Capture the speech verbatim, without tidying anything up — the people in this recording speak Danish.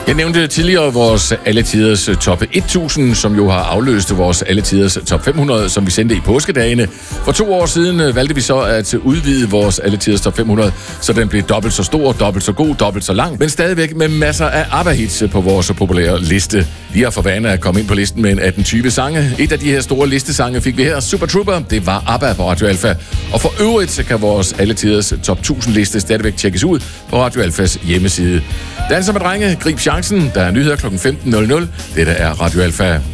Jeg nævnte tidligere vores alletiders top tusind, som jo har afløst vores alletiders top fem hundrede, som vi sendte i påskedagene. For to år siden valgte vi så at udvide vores alletiders top fem hundrede, så den blev dobbelt så stor, dobbelt så god, dobbelt så lang, men stadigvæk med masser af ABBA-hits på vores populære liste. Vi har for vane at komme ind på listen med en atten tyve sange. Et af de her store listesange fik vi her, Super Trooper. Det var ABBA på Radio Alfa. Og for øvrigt kan vores alletiders top tusind liste stadigvæk tjekkes ud på Radio Alfas hjemmeside. Danser med drenge, grib chancen. Der er nyheder klokken femten nul nul. Dette er Radio Alfa.